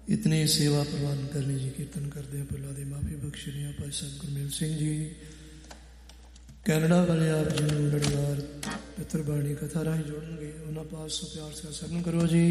ਇਤਨੀ ਸੇਵਾ ਪ੍ਰਵਾਨ ਕਰਨੀ ਜੀ। ਕੀਰਤਨ ਕਰਦੇ ਹਾਂ, ਪਹਿਲਾਂ ਦੀ ਮਾਫੀ ਬਖਸ਼ਦੇ ਹਾਂ। ਭਾਈ ਸਾਹਿਬ ਗੁਰਮੇਲ ਸਿੰਘ ਜੀ ਕੈਨੇਡਾ ਵਾਲੇ ਆਪ ਜੀ ਨੂੰ ਲੜੀਵਾਰ ਪਿੱਤਰ ਬਾਣੀ ਕਥਾ ਰਾਹੀਂ ਜੋੜਨਗੇ। ਉਹਨਾਂ ਪਾਸ ਪਿਆਰ ਸਰਨ ਕਰੋ ਜੀ।